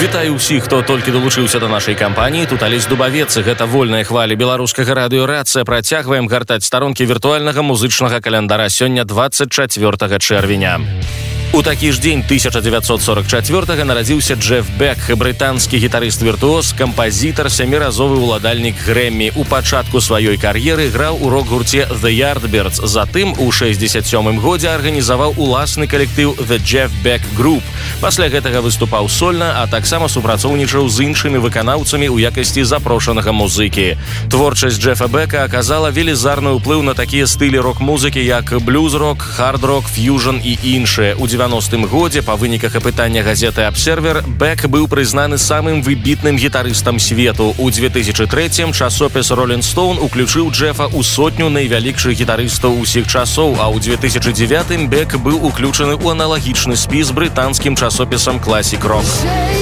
Вітаю ўсіх, хто толькі далучыўся да нашай кампаніі. Тут Алесь Дубавец, гэта вольныя хвалі беларускага радыё-рацыя. Працягваем гартаць старонкі віртуальнага музычнага календара. Сёння 24 чэрвеня. У такі ж дзень 1944 нарадзіўся Джеф Бек, брытанскі гітарыст-віртуоз, кампазітар, сяміразовы ўладальнік Грэммі. У пачатку сваёй кар'еры граў у рок-гурце The Yardbirds. Затым у 67-м годзе арганізаваў уласны калектыў The Jeff Beck Group. Пасля гэтага выступаў сольна, а таксама супрацоўнічаў з іншымі выканаўцамі ў якасці запрошанага музыкі. Творчасць Джефа Бека аказала велізарны ўплыў на такія стылі рок-музыкі, як блюз-рок, хард-рок, фьюжн і іншыя. У 90-м годзе, па выніках апытання газеты «Абсервер», Бек быў прызнаны самым выбітным гітарыстам свету. У 2003-м часопіс «Роллінг Стоун» уключыў Джефа ў сотню найвялікшых гітарыстаў усіх часоў, а ў 2009-м Бек быў уключаны ў аналагічны спіс брытанскім часопісам «Класік Рок».